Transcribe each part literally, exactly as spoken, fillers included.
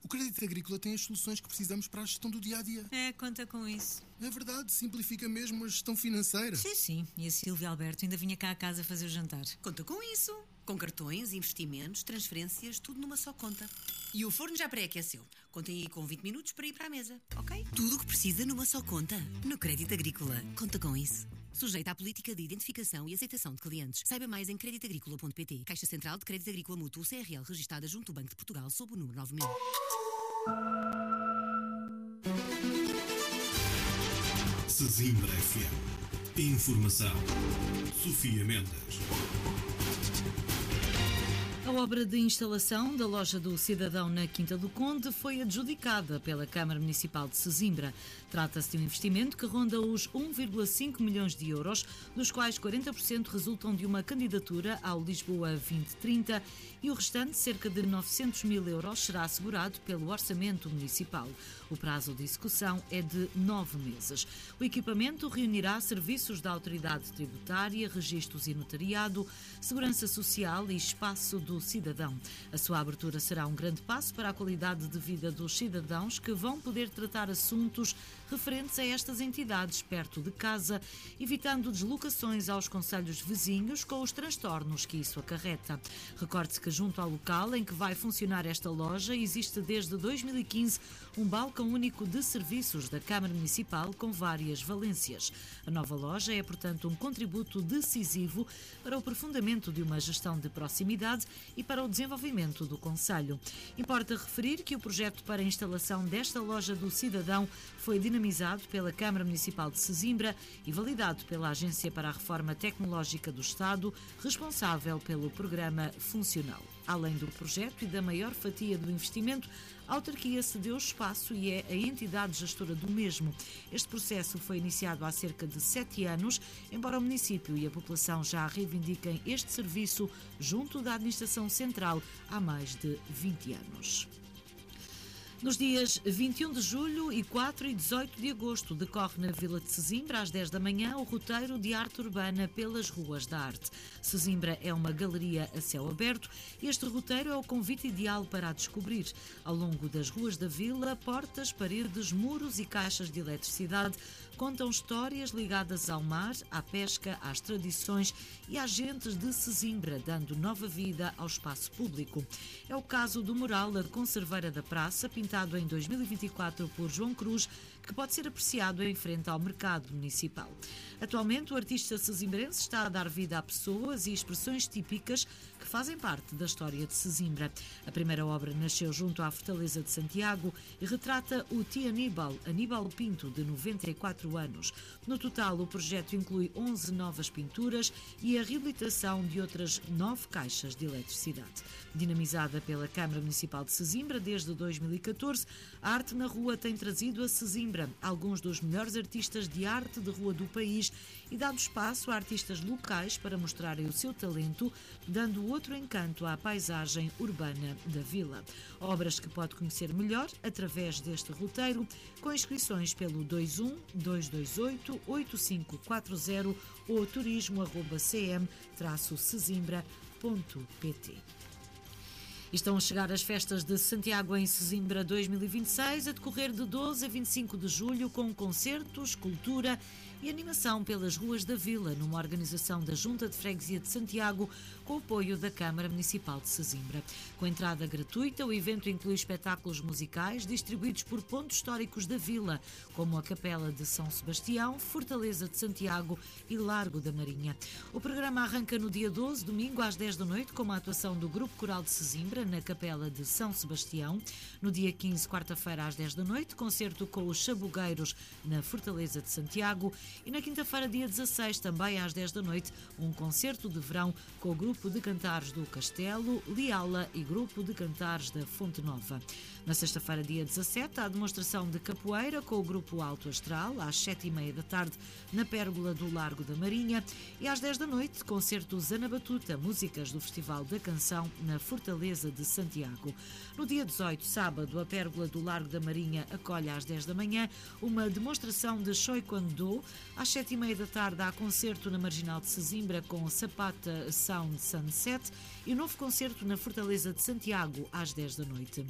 O Crédito Agrícola tem as soluções que precisamos para a gestão do dia-a-dia. É, conta com isso. É verdade, simplifica mesmo a gestão financeira. Sim, sim. E a Silvia Alberto ainda vinha cá a casa fazer o jantar. Conta com isso. Com cartões, investimentos, transferências, tudo numa só conta. E o forno já pré-aqueceu. Contem aí com vinte minutos para ir para a mesa, ok? Tudo o que precisa numa só conta. No Crédito Agrícola. Conta com isso. Sujeita à política de identificação e aceitação de clientes. Saiba mais em crédito agrícola ponto pt. Caixa Central de Crédito Agrícola Mútuo C R L, registada junto do Banco de Portugal sob o número nove mil. Sesimbra F M. Informação. Sofia Mendes. A obra de instalação da Loja do Cidadão na Quinta do Conde foi adjudicada pela Câmara Municipal de Sesimbra. Trata-se de um investimento que ronda os um vírgula cinco milhões de euros, dos quais quarenta por cento resultam de uma candidatura ao Lisboa vinte trinta e o restante, cerca de novecentos mil euros, será assegurado pelo Orçamento Municipal. O prazo de execução é de nove meses. O equipamento reunirá serviços da Autoridade Tributária, registros e notariado, segurança social e espaço do cidadão. A sua abertura será um grande passo para a qualidade de vida dos cidadãos, que vão poder tratar assuntos referentes a estas entidades perto de casa, evitando deslocações aos concelhos vizinhos com os transtornos que isso acarreta. Recorde-se que junto ao local em que vai funcionar esta loja existe desde dois mil e quinze um balcão único de serviços da Câmara Municipal com várias valências. A nova loja é, portanto, um contributo decisivo para o aprofundamento de uma gestão de proximidade e para o desenvolvimento do concelho. Importa referir que o projeto para a instalação desta Loja do Cidadão foi dinamizado pela Câmara Municipal de Sesimbra e validado pela Agência para a Reforma Tecnológica do Estado, responsável pelo programa funcional. Além do projeto e da maior fatia do investimento, a autarquia cedeu espaço e é a entidade gestora do mesmo. Este processo foi iniciado há cerca de sete anos, embora o município e a população já reivindiquem este serviço junto da Administração Central há mais de vinte anos. Nos dias vinte e um de julho e quatro e dezoito de agosto decorre na Vila de Sesimbra, às dez da manhã, o roteiro de arte urbana pelas Ruas da Arte. Sesimbra é uma galeria a céu aberto e este roteiro é o convite ideal para a descobrir. Ao longo das ruas da vila, portas, paredes, muros e caixas de eletricidade contam histórias ligadas ao mar, à pesca, às tradições e às gentes de Sesimbra, dando nova vida ao espaço público. É o caso do mural A Conserveira da Praça, pintado em dois mil e vinte e quatro por João Cruz, que pode ser apreciado em frente ao mercado municipal. Atualmente, o artista sesimbrense está a dar vida a pessoas e expressões típicas que fazem parte da história de Sesimbra. A primeira obra nasceu junto à Fortaleza de Santiago e retrata o tio Aníbal, Aníbal Pinto, de noventa e quatro anos. No total, o projeto inclui onze novas pinturas e a reabilitação de outras nove caixas de eletricidade. Dinamizada pela Câmara Municipal de Sesimbra desde dois mil e catorze, a Arte na Rua tem trazido a Sesimbra alguns dos melhores artistas de arte de rua do país e dado espaço a artistas locais para mostrarem o seu talento, dando outro encanto à paisagem urbana da vila. Obras que pode conhecer melhor através deste roteiro, com inscrições pelo dois um dois dois oito oito cinco quatro zero ou turismo arroba c m traço sesimbra ponto p t. Estão a chegar as festas de Santiago em Sesimbra dois mil e vinte e seis, a decorrer de doze a vinte e cinco de julho, com concertos, cultura e animação pelas ruas da vila, numa organização da Junta de Freguesia de Santiago, com o apoio da Câmara Municipal de Sesimbra. Com entrada gratuita, o evento inclui espetáculos musicais distribuídos por pontos históricos da vila, como a Capela de São Sebastião, Fortaleza de Santiago e Largo da Marinha. O programa arranca no dia doze, domingo, às dez da noite, com a atuação do Grupo Coral de Sesimbra, na Capela de São Sebastião. No dia quinze, quarta-feira, às dez da noite, concerto com os Chabugueiros, na Fortaleza de Santiago. E na quinta-feira, dia dezasseis, também às dez da noite, um concerto de verão com o Grupo de Cantares do Castelo, Liala e Grupo de Cantares da Fonte Nova. Na sexta-feira, dia dezassete, há a demonstração de capoeira com o Grupo Alto Astral, às sete e meia da tarde, na Pérgola do Largo da Marinha. E às dez da noite, concerto Zana Batuta, músicas do Festival da Canção, na Fortaleza de Santiago. No dia dezoito, sábado, a Pérgola do Largo da Marinha acolhe às dez da manhã uma demonstração de Choi Kwando. Às sete e meia da tarde, há concerto na Marginal de Sesimbra com Sapata Sound Sunset e o novo concerto na Fortaleza de Santiago às dez da noite.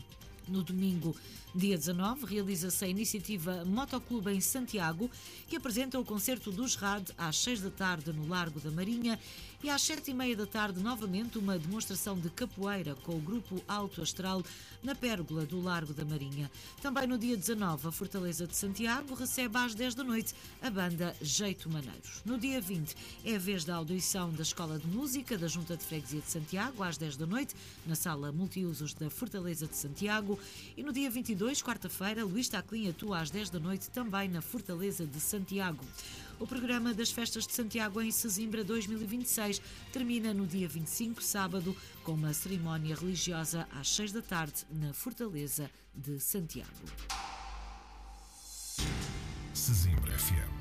No domingo, dia dezanove, realiza-se a iniciativa Motoclube em Santiago, que apresenta o concerto dos R A D às seis da tarde no Largo da Marinha e às sete e meia da tarde, novamente, uma demonstração de capoeira com o grupo Alto Astral na Pérgola do Largo da Marinha. Também no dia dezanove, a Fortaleza de Santiago recebe às dez da noite a banda Jeito Maneiros. No dia vinte, é a vez da audição da Escola de Música da Junta de Freguesia de Santiago, às dez da noite, na Sala Multiusos da Fortaleza de Santiago. E no dia vinte e dois, quarta-feira, Luís Taclin atua às dez da noite também na Fortaleza de Santiago. O programa das Festas de Santiago em Sesimbra dois mil e vinte e seis termina no dia vinte e cinco, sábado, com uma cerimónia religiosa às seis da tarde na Fortaleza de Santiago. Sesimbra F M.